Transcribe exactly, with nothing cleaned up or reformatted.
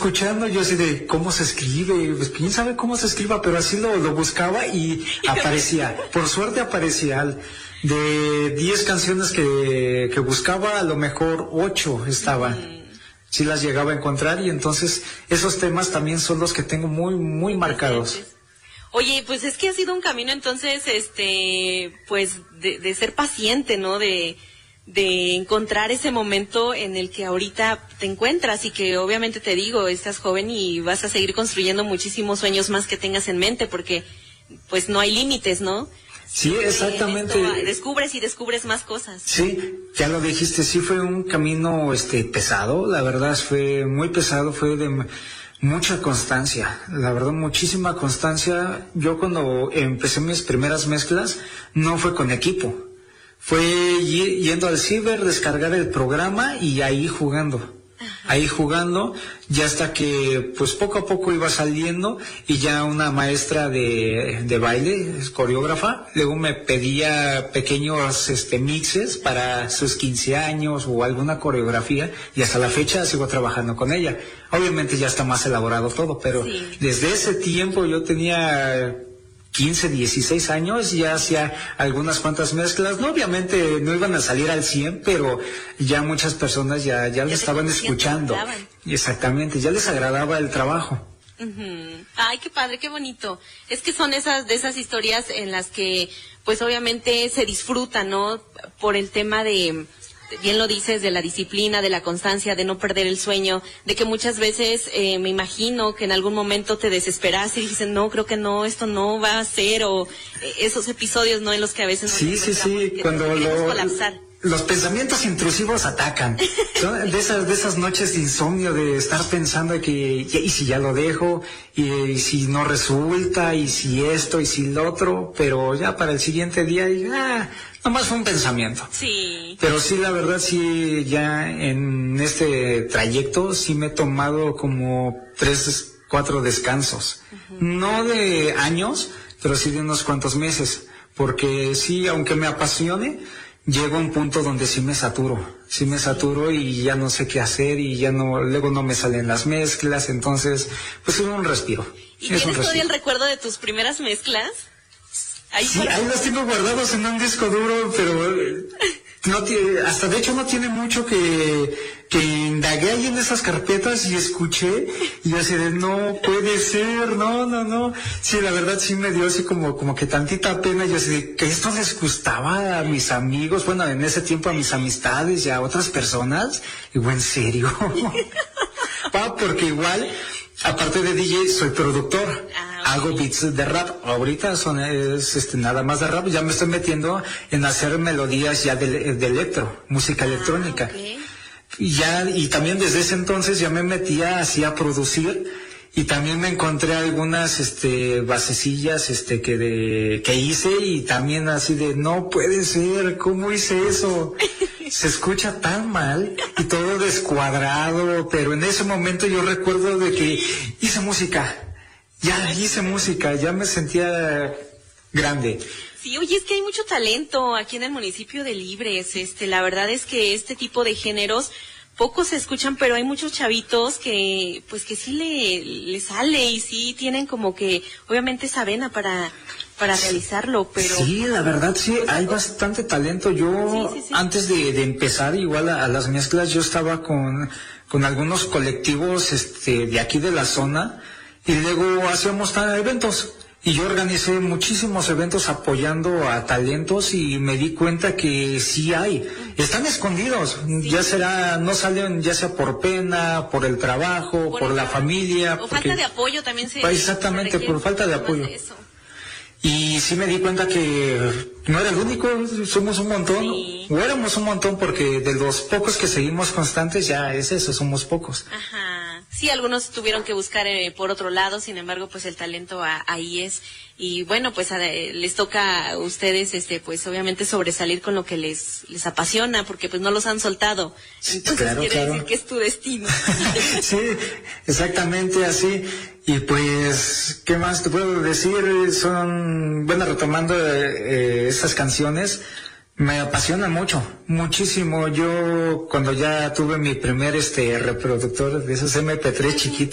escuchando, yo así de cómo se escribe, pues quién sabe cómo se escriba, pero así lo, lo buscaba y aparecía, por suerte aparecía. De diez canciones que, que buscaba, a lo mejor ocho estaban. Mm. Sí las llegaba a encontrar, y entonces esos temas también son los que tengo muy, muy marcados. Oye, pues es que ha sido un camino entonces, este, pues de, de ser paciente, ¿no? De, de encontrar ese momento en el que ahorita te encuentras, y que obviamente te digo, estás joven y vas a seguir construyendo muchísimos sueños más que tengas en mente, porque pues no hay límites, ¿no? Sí, exactamente. Descubres y descubres más cosas. Sí, ya lo dijiste, sí fue un camino este pesado, la verdad fue muy pesado, fue de mucha constancia, la verdad muchísima constancia. Yo cuando empecé mis primeras mezclas no fue con equipo, fue yendo al ciber, descargar el programa y ahí jugando. Ahí jugando, ya hasta que pues poco a poco iba saliendo, y ya una maestra de, de baile, coreógrafa, luego me pedía pequeños este mixes para sus quince años o alguna coreografía, y hasta la fecha sigo trabajando con ella. Obviamente ya está más elaborado todo, pero sí, desde ese tiempo yo tenía quince, dieciséis años, ya hacía algunas cuantas mezclas, no, obviamente no iban a salir al cien, pero ya muchas personas ya, ya, ya le estaban escuchando. Exactamente, ya les agradaba el trabajo. Uh-huh. Ay, qué padre, qué bonito. Es que son esas, de esas historias en las que, pues obviamente se disfruta, ¿no? Por el tema de, bien lo dices, de la disciplina, de la constancia, de no perder el sueño, de que muchas veces eh, me imagino que en algún momento te desesperaste y dices, no, creo que no, esto no va a ser, o eh, esos episodios, ¿no? En los que a veces nos sí, sí, sí, cuando lo, colapsar. Los pensamientos intrusivos atacan. Son de esas, de esas noches de insomnio, de estar pensando que, y si ya lo dejo, y, y si no resulta, y si esto, y si lo otro, pero ya para el siguiente día, y, ah, nomás fue un pensamiento. Sí. Pero sí, la verdad, sí, ya en este trayecto, sí me he tomado como tres, cuatro descansos. Uh-huh. No de años, pero sí de unos cuantos meses. Porque sí, aunque me apasione, llego a un punto donde sí me saturo, sí me saturo y ya no sé qué hacer, y ya no, luego no me salen las mezclas, entonces, pues es un respiro. ¿Y tienes todavía el recuerdo de tus primeras mezclas? Ahí sí, ahí los tengo guardados en un disco duro, pero no tiene, hasta de hecho no tiene mucho que, que indagué ahí en esas carpetas y escuché, y yo así de, no puede ser, no, no, no. Sí, la verdad sí me dio así como, como que tantita pena, yo así de, que esto les gustaba a mis amigos, bueno, en ese tiempo a mis amistades y a otras personas, y bueno, en serio. Ah, porque igual, aparte de D J, soy productor. Ah, hago beats de rap. Ahorita son es, este, nada más de rap. Ya me estoy metiendo en hacer melodías ya de, de electro, música ah, electrónica. Okay. Y ya, y también desde ese entonces ya me metía así a producir, y también me encontré algunas, este, basecillas, este, que de, que hice, y también así de, no puede ser, ¿cómo hice eso? Se escucha tan mal y todo descuadrado, pero en ese momento yo recuerdo de que hice música, ya hice música, ya me sentía grande. Sí, oye, es que hay mucho talento aquí en el municipio de Libres, este, la verdad es que este tipo de géneros pocos se escuchan, pero hay muchos chavitos que, pues que sí le, le sale, y sí tienen como que, obviamente esa vena para, para realizarlo, pero... Sí, la verdad sí, hay bastante talento. Yo, sí, sí, sí. antes de, de empezar igual a, a las mezclas, yo estaba con, con algunos colectivos, este, de aquí de la zona, y luego hacíamos eventos. Y yo organicé muchísimos eventos apoyando a talentos, y me di cuenta que sí hay, están escondidos, sí. ya será, no salen ya sea por pena, por el trabajo, por, por la familia. O porque, falta de apoyo también se... Exactamente, por falta de apoyo. De y sí me di cuenta que no era el único, somos un montón, sí. o éramos un montón, porque de los pocos que seguimos constantes ya es eso, somos pocos. Ajá. Sí, algunos tuvieron que buscar eh, por otro lado, sin embargo, pues el talento a, ahí es, y bueno, pues a, les toca a ustedes, este, pues obviamente sobresalir con lo que les les apasiona, porque pues no los han soltado, entonces claro, quiere claro. decir que es tu destino. Sí, exactamente así. Y pues, ¿qué más te puedo decir? Son, bueno, retomando eh, estas canciones, me apasiona mucho, muchísimo. Yo cuando ya tuve mi primer este reproductor de esos eme pe tres chiquitos,